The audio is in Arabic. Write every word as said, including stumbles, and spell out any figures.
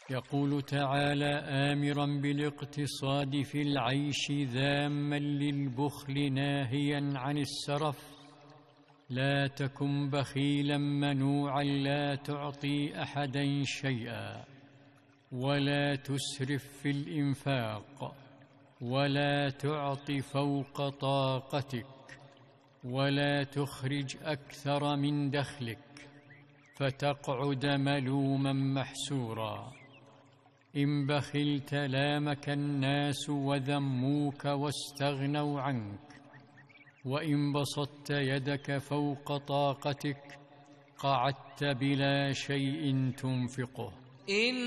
يقول تعالى آمرا بالاقتصاد في العيش ذاما للبخل ناهيا عن السرف: لا تكن بخيلا منوعا لا تعطي أحدا شيئا، ولا تسرف في الإنفاق، ولا تعط فوق طاقتك، ولا تخرج أكثر من دخلك فتقعد ملوما محسورا. إن بخلت لامك الناس وذموك واستغنوا عنك، وإن بسطت يدك فوق طاقتك قعدت بلا شيء تنفقه.